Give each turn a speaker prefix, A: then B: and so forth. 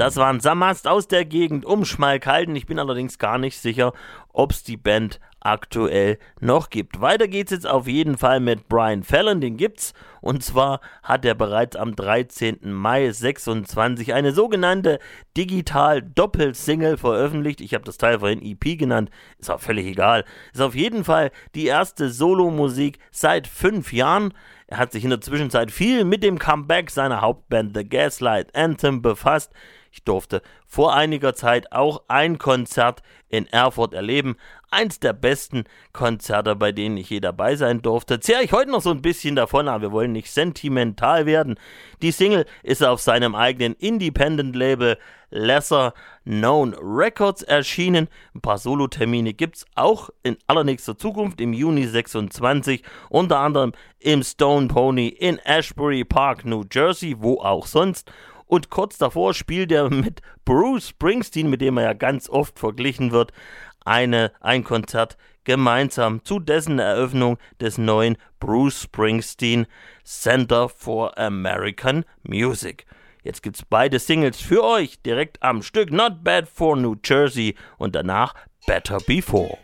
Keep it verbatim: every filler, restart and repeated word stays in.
A: Das waren Samast aus der Gegend um Schmalkalden. Ich bin allerdings gar nicht sicher, ob es die Band aktuell noch gibt. Weiter geht's jetzt auf jeden Fall mit Brian Fallon, den gibt's. Und zwar hat er bereits am dreizehnten Mai sechsundzwanzig eine sogenannte Digital-Doppelsingle veröffentlicht. Ich habe das Teil vorhin E P genannt, ist auch völlig egal. Ist auf jeden Fall die erste Solomusik seit fünf Jahren. Er hat sich in der Zwischenzeit viel mit dem Comeback seiner Hauptband The Gaslight Anthem befasst. Ich durfte vor einiger Zeit auch ein Konzert in Erfurt erleben. Eins der besten Konzerte, bei denen ich je dabei sein durfte. Zehre ich heute noch so ein bisschen davon, aber wir wollen nicht sentimental werden. Die Single ist auf seinem eigenen Independent-Label Lesser Known Records erschienen. Ein paar Solotermine gibt es auch in allernächster Zukunft im Juni sechsundzwanzig. Unter anderem im Stone Pony in Ashbury Park, New Jersey, wo auch sonst. Und kurz davor spielt er mit Bruce Springsteen, mit dem er ja ganz oft verglichen wird, eine, ein Konzert gemeinsam zu dessen Eröffnung des neuen Bruce Springsteen Center for American Music. Jetzt gibt's beide Singles für euch direkt am Stück. Not Bad for New Jersey und danach Better Before.